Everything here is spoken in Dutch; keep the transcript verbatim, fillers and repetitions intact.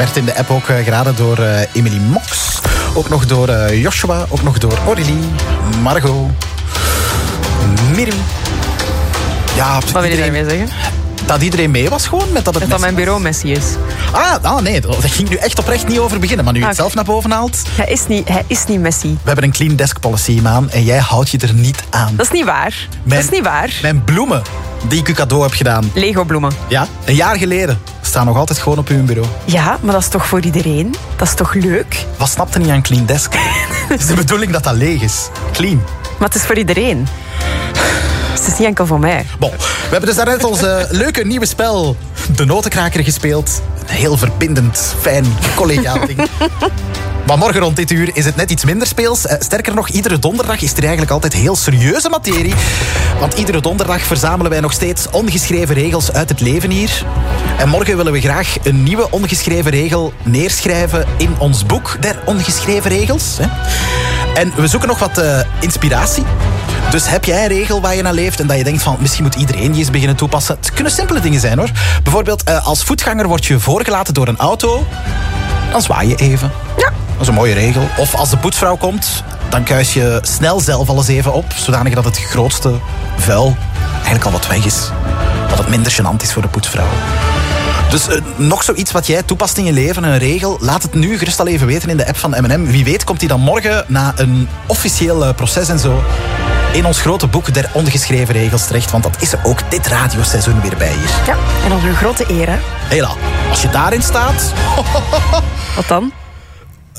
werd in de app ook uh, geraden door uh, Emily Mox. Ook nog door uh, Joshua. Ook nog door Aurélie, Margot, Miri. Ja, wat wil je daarmee zeggen? Dat iedereen mee was gewoon met dat het Dat dat mijn bureau Messi is. Ah, ah, nee, daar ging nu echt oprecht niet over beginnen. Maar nu je het okay. zelf naar boven haalt... Hij is, niet, hij is niet Messi. We hebben een clean desk policy, Maan. En jij houdt je er niet aan. Dat is niet waar. Mijn, dat is niet waar. Mijn bloemen die ik u cadeau heb gedaan. Lego bloemen. Ja, een jaar geleden. Staan nog altijd gewoon op uw bureau. Ja, maar dat is toch voor iedereen? Dat is toch leuk? Wat snapte niet aan clean desk? Het is de bedoeling dat dat leeg is. Clean. Maar het is voor iedereen. Het is niet enkel voor mij. Bon, we hebben dus daarnet ons uh, leuke nieuwe spel De Notenkraker gespeeld. Een heel verbindend, fijn, collegiaal ding. Maar morgen rond dit uur is het net iets minder speels. Uh, sterker nog, iedere donderdag is er eigenlijk altijd heel serieuze materie. Want iedere donderdag verzamelen wij nog steeds ongeschreven regels uit het leven hier. En morgen willen we graag een nieuwe ongeschreven regel neerschrijven in ons boek der ongeschreven regels. Hè. En we zoeken nog wat uh, inspiratie. Dus heb jij een regel waar je naar leeft en dat je denkt van misschien moet iedereen die eens beginnen toepassen? Het kunnen simpele dingen zijn hoor. Bijvoorbeeld uh, als voetganger word je voorgelaten door een auto, dan zwaai je even. Ja. Dat is een mooie regel. Of als de poetsvrouw komt, dan kuis je snel zelf alles even op, zodanig dat het grootste vuil eigenlijk al wat weg is. Dat het minder gênant is voor de poetsvrouw. Dus uh, nog zoiets wat jij toepast in je leven, een regel, laat het nu gerust al even weten in de app van M en M. Wie weet komt die dan morgen na een officieel uh, proces en zo in ons grote boek der ongeschreven regels terecht. Want dat is er ook dit radioseizoen weer bij hier. Ja, en dat is een grote eer, hè? Hela, als je daarin staat... Wat dan?